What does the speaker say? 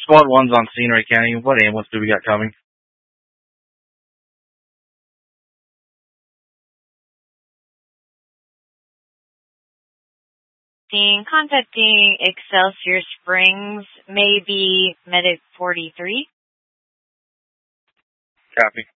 Squad 1's on scene, Ray County. What ambulance do we got coming? Contacting Excelsior Springs, maybe Medic 43. Copy.